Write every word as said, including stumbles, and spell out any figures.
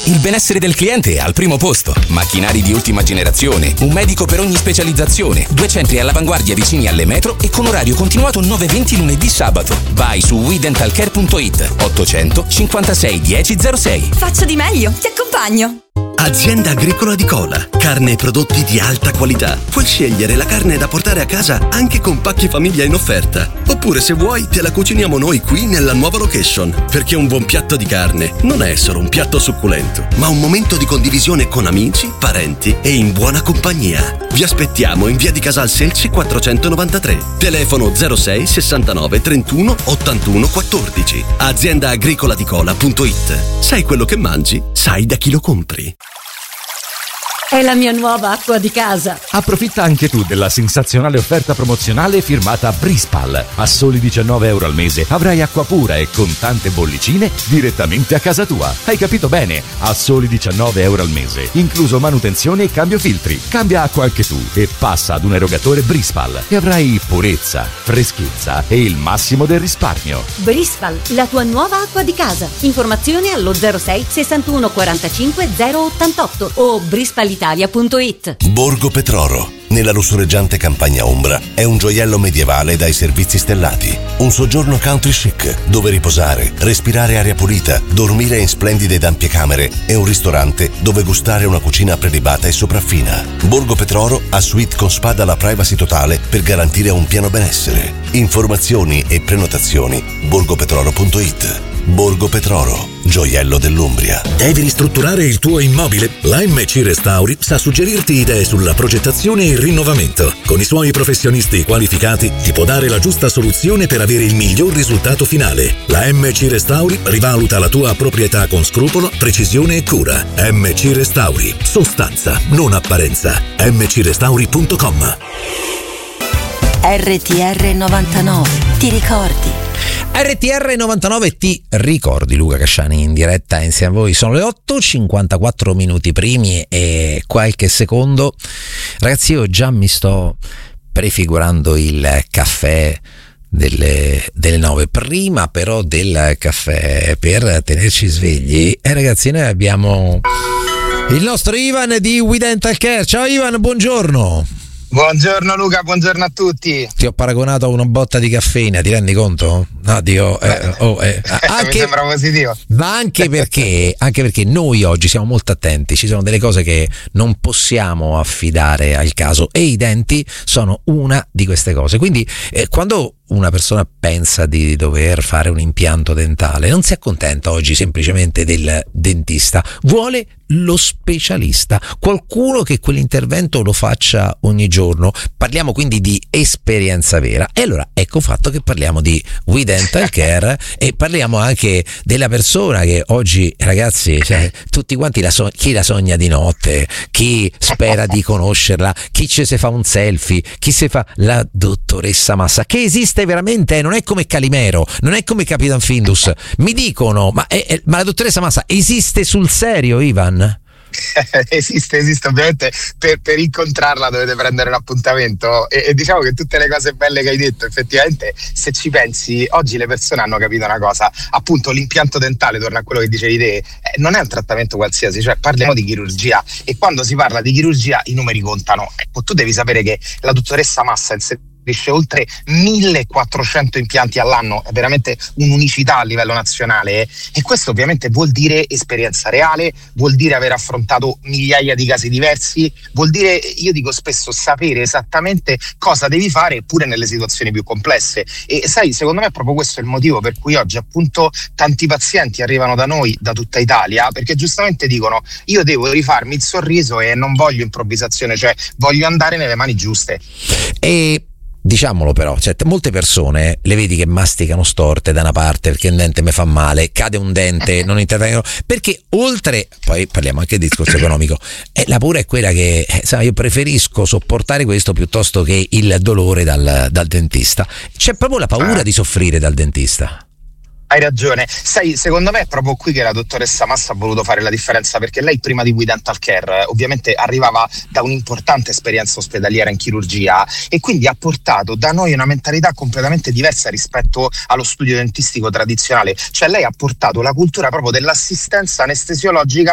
Il benessere del cliente è al primo posto. Macchinari di ultima generazione, un medico per ogni specializzazione, due centri all'avanguardia vicini alle metro e con orario continuato nove venti lunedì sabato. Vai su we dental care punto it ottocento cinquantasei dieci zero sei. Faccio di meglio, ti accompagno. Azienda Agricola di Cola. Carne e prodotti di alta qualità. Puoi scegliere la carne da portare a casa anche con pacchi famiglia in offerta. Oppure, se vuoi, te la cuciniamo noi qui nella nuova location. Perché un buon piatto di carne non è solo un piatto succulento, ma un momento di condivisione con amici, parenti e in buona compagnia. Vi aspettiamo in via di Casal Selci quattrocentonovantatré. Telefono zero sei sessantanove trentuno ottantuno quattordici. azienda agricola di cola punto it. Sai quello che mangi? Sai da chi lo compri. È la mia nuova acqua di casa. Approfitta anche tu della sensazionale offerta promozionale firmata Brispal. A soli diciannove euro al mese avrai acqua pura e con tante bollicine direttamente a casa tua. Hai capito bene? A soli diciannove euro al mese, incluso manutenzione e cambio filtri. Cambia acqua anche tu e passa ad un erogatore Brispal e avrai purezza, freschezza e il massimo del risparmio. Brispal, la tua nuova acqua di casa. Informazioni allo zero sei sessantuno quarantacinque zero ottantotto o brispal italia punto it. Borgo Petroro, nella lussureggiante campagna ombra, è un gioiello medievale dai servizi stellati. Un soggiorno country chic, dove riposare, respirare aria pulita, dormire in splendide ed ampie camere e un ristorante dove gustare una cucina prelibata e sopraffina. Borgo Petroro ha suite con spa dalla privacy totale per garantire un pieno benessere. Informazioni e prenotazioni borgo petroro punto it. Borgo Petroro, gioiello dell'Umbria. Devi ristrutturare il tuo immobile? La M C Restauri sa suggerirti idee sulla progettazione e il rinnovamento. Con i suoi professionisti qualificati ti può dare la giusta soluzione per avere il miglior risultato finale. La M C Restauri rivaluta la tua proprietà con scrupolo, precisione e cura. M C Restauri, sostanza, non apparenza. m c restauri punto com. R T R novantanove, ti ricordi? R T R novantanove ti ricordi, Luca Casciani in diretta insieme a voi. Sono le otto, cinquantaquattro minuti primi e qualche secondo. Ragazzi, io già mi sto prefigurando il caffè delle, delle nove, prima però del caffè per tenerci svegli. E ragazzi, noi abbiamo il nostro Ivan di We Dental Care. Ciao Ivan, buongiorno. Buongiorno Luca, buongiorno a tutti. Ti ho paragonato a una botta di caffeina, ti rendi conto? No, Dio, eh, oh, eh. Anche, mi sembra positivo. Ma anche perché, anche perché noi oggi siamo molto attenti, ci sono delle cose che non possiamo affidare al caso e i denti sono una di queste cose. Quindi eh, quando una persona pensa di dover fare un impianto dentale, non si accontenta oggi semplicemente del dentista, vuole lo specialista, qualcuno che quell'intervento lo faccia ogni giorno. Parliamo quindi di esperienza vera. E allora ecco fatto che parliamo di We Dental Care e parliamo anche della persona che oggi, ragazzi, cioè, tutti quanti la so- chi la sogna di notte, chi spera di conoscerla, chi ci si fa un selfie, chi si fa la dottoressa Massa, che esiste veramente, non è come Calimero, non è come Capitan Findus. Mi dicono, ma, è, è, ma la dottoressa Massa esiste sul serio, Ivan? esiste, esiste ovviamente. Per, per incontrarla dovete prendere un appuntamento e, e diciamo che tutte le cose belle che hai detto, effettivamente, se ci pensi, oggi le persone hanno capito una cosa, appunto l'impianto dentale, torna a quello che dicevi te, eh, non è un trattamento qualsiasi, cioè parliamo di chirurgia e quando si parla di chirurgia i numeri contano. Ecco, tu devi sapere che la dottoressa Massa inserisce oltre millequattrocento impianti all'anno, è veramente un'unicità a livello nazionale eh? E questo ovviamente vuol dire esperienza reale, vuol dire aver affrontato migliaia di casi diversi, vuol dire, io dico spesso, sapere esattamente cosa devi fare pure nelle situazioni più complesse. E sai, secondo me è proprio questo il motivo per cui oggi appunto tanti pazienti arrivano da noi da tutta Italia, perché giustamente dicono: io devo rifarmi il sorriso e non voglio improvvisazione, cioè voglio andare nelle mani giuste. E diciamolo però, cioè, molte persone le vedi che masticano storte da una parte perché il dente mi fa male, cade un dente, non intervengono, perché oltre, poi parliamo anche di discorso economico, eh, la paura è quella che eh, sai, io preferisco sopportare questo piuttosto che il dolore dal, dal dentista. C'è proprio la paura di soffrire dal dentista. Hai ragione, sai, secondo me è proprio qui che la dottoressa Massa ha voluto fare la differenza, perché lei prima di We Dental Care ovviamente arrivava da un'importante esperienza ospedaliera in chirurgia e quindi ha portato da noi una mentalità completamente diversa rispetto allo studio dentistico tradizionale, cioè lei ha portato la cultura proprio dell'assistenza anestesiologica